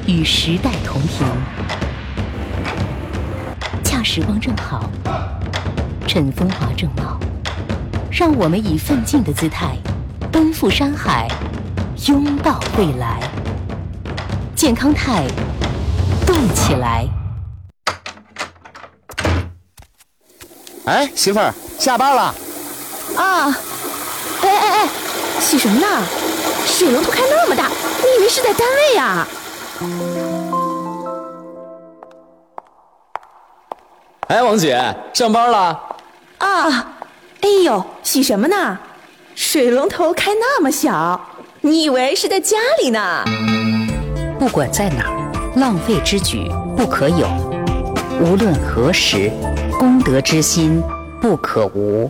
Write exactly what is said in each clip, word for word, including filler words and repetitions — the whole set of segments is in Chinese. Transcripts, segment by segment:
与时代同行。恰时光正好，趁风华正茂，让我们以奋进的姿态奔赴山海，拥抱未来。健康态，动起来！ 哎，媳妇儿，下班了。 啊！哎哎哎，洗什么呢？水龙头开那么大，你以为是在单位呀？ 哎，王姐，上班了？ 啊！哎呦，洗什么呢？水龙头开那么小，你以为是在家里呢？ 不管在哪儿，浪费之举不可有；无论何时，公德之心不可无。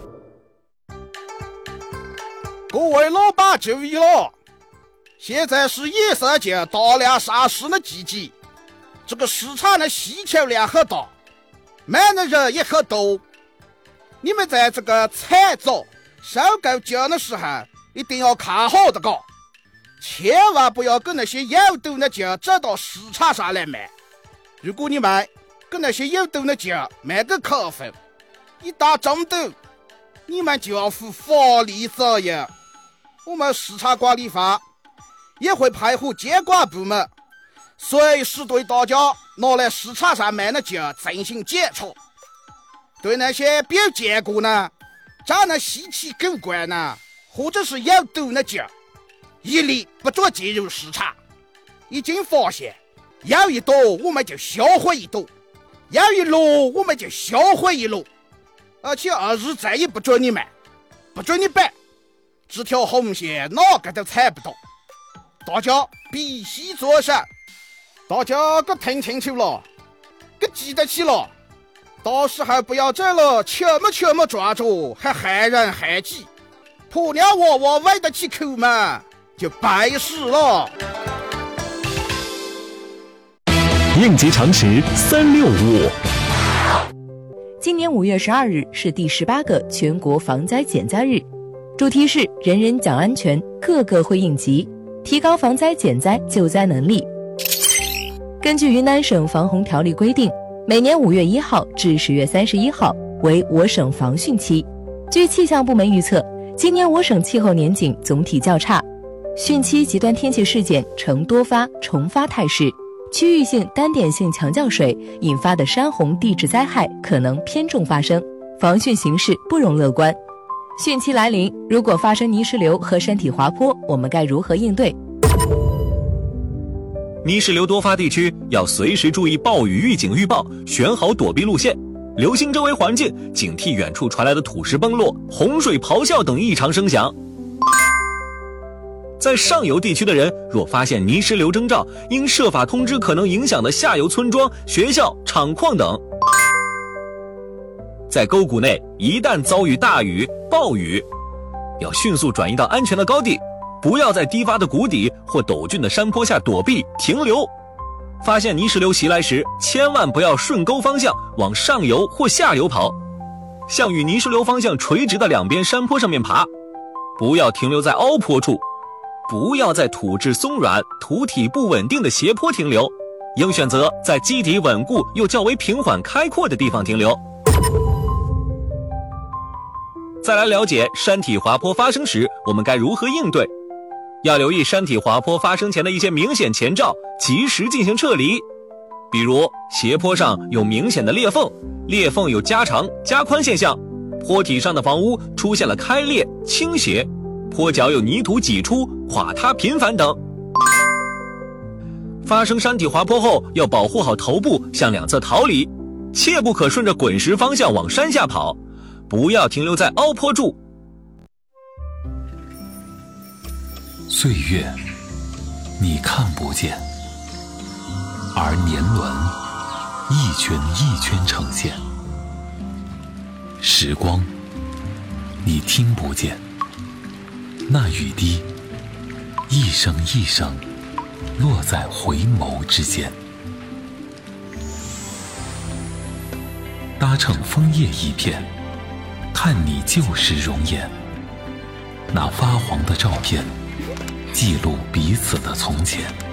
各位老板注意了，现在是野生节大量上市的季节，这个市场的需求量很大，买的人也很多。你们在这个采购收购酒的时候，一定要看好的搞，千万不要跟那些有毒的酒走到市场上来卖。如果你们跟那些有毒的酒卖给客户，一旦中毒，你们就要负法律责任。我们市场管理法也会配合监管部门，随时对大家拿来市场上卖的酒进行检查。对那些没有见过呢、长得稀奇古怪呢，或者是有毒的酒，一律不准进入市场。已经发现有一朵，我们就销毁一朵；有一箩，我们就销毁一箩。而且二日再也不准你卖，不准你摆，这条红线哪个都踩不到。大家必须遵守，大家给听清楚了，给记得起了。到时候不要走了，全么全么抓着，还害人害己，婆娘娃娃喂得起口嘛，就拜死了。 应急常识三六五。 今年五月十二日是第十八个全国防灾减灾日，主题是人人讲安全，个个会应急，提高防灾减灾救灾能力。根据云南省防洪条例规定，每年五月一号至十月三十一号为我省防汛期。据气象部门预测，今年我省气候年景总体较差，汛期极端天气事件呈多发重发态势，区域性单点性强降水引发的山洪地质灾害可能偏重发生，防汛形势不容乐观。汛期来临，如果发生泥石流和山体滑坡，我们该如何应对？ 泥石流多发地区要随时注意暴雨预警预报，选好躲避路线，留心周围环境，警惕远处传来的土石崩落、洪水咆哮等异常声响。在上游地区的人若发现泥石流征兆，应设法通知可能影响的下游村庄、学校、厂矿等。在沟谷内一旦遭遇大雨、暴雨，要迅速转移到安全的高地，不要在低洼的谷底或陡峻的山坡下躲避停留。发现泥石流袭来时，千万不要顺沟方向往上游或下游跑，向与泥石流方向垂直的两边山坡上面爬，不要停留在凹坡处，不要在土质松软、土体不稳定的斜坡停留，应选择在基底稳固又较为平缓开阔的地方停留。再来了解山体滑坡发生时我们该如何应对。要留意山体滑坡发生前的一些明显前兆，及时进行撤离。比如斜坡上有明显的裂缝，裂缝有加长、加宽现象，坡体上的房屋出现了开裂、倾斜，坡脚有泥土挤出、垮塌频繁等。发生山体滑坡后，要保护好头部，向两侧逃离，切不可顺着滚石方向往山下跑，不要停留在凹坡处。 岁月你看不见，而年轮一圈一圈呈现；时光你听不见，那雨滴一声一声落在回眸之间。搭乘枫叶一片，看你旧时容颜，那发黄的照片记录彼此的从前。